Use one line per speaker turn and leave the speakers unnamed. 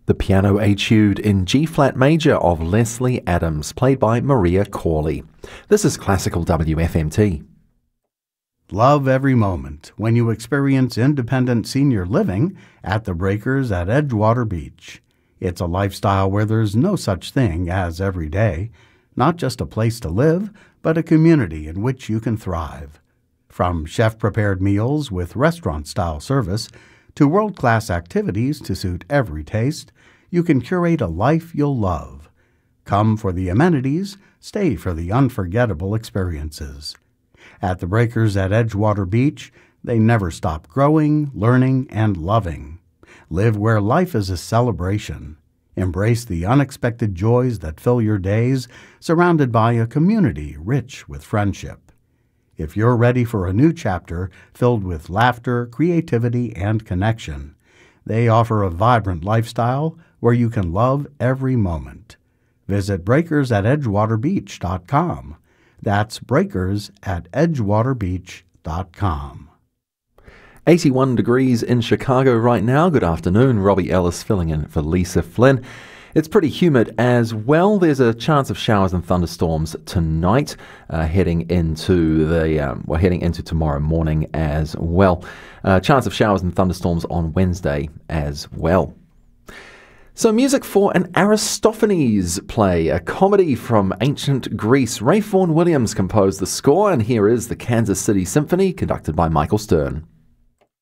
The piano etude in G-flat major of Leslie Adams, played by Maria Corley. This is Classical WFMT.
Love every moment when you experience independent senior living at the Breakers at Edgewater Beach. It's a lifestyle where there's no such thing as every day, not just a place to live, but a community in which you can thrive. From chef-prepared meals with restaurant-style service to world-class activities to suit every taste, you can curate a life you'll love. Come for the amenities, stay for the unforgettable experiences. At the Breakers at Edgewater Beach, they never stop growing, learning, and loving. Live where life is a celebration. Embrace the unexpected joys that fill your days, surrounded by a community rich with friendship. If you're ready for a new chapter filled with laughter, creativity, and connection, they offer a vibrant lifestyle where you can love every moment. Visit breakersatedgewaterbeach.com. That's breakersatedgewaterbeach.com.
81 degrees in Chicago right now. Good afternoon. Robbie Ellis filling in for Lisa Flynn. It's pretty humid as well. There's a chance of showers and thunderstorms tonight, heading into tomorrow morning as well. Chance of showers and thunderstorms on Wednesday as well. So music for an Aristophanes play, a comedy from ancient Greece. Ralph Vaughan Williams composed the score, and here is the Kansas City Symphony, conducted by Michael Stern.